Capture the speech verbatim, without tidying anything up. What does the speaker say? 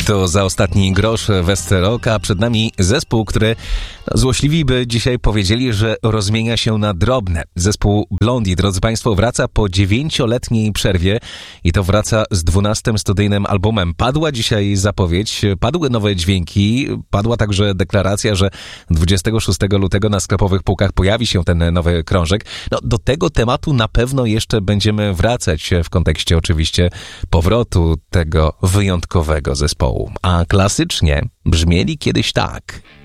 To za ostatni grosz Westerok, a przed nami zespół, który no, złośliwi by dzisiaj powiedzieli, że rozmienia się na drobne. Zespół Blondie, drodzy Państwo, wraca po dziewięcioletniej przerwie i to wraca z dwunastym studyjnym albumem. Padła dzisiaj zapowiedź, padły nowe dźwięki, padła także deklaracja, że dwudziestego szóstego lutego na sklepowych półkach pojawi się ten nowy krążek. No, do tego tematu na pewno jeszcze będziemy wracać w kontekście oczywiście powrotu tego wyjątkowego zespołu. A klasycznie brzmieli kiedyś tak.